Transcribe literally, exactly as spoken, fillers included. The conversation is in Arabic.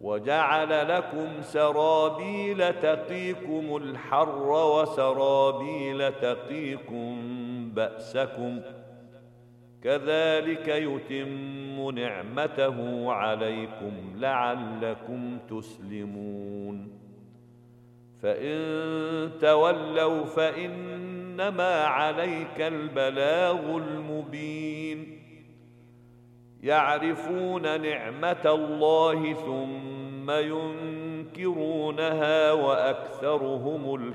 وجعل لكم سرابيل تقيكم الحر وسرابيل تقيكم بأسكم كذلك يتم نعمته عليكم لعلكم تسلمون فإن تولوا فإنما عليك البلاغ المبين يعرفون نعمة الله ثم ينكرونها وأكثرهم الكافرون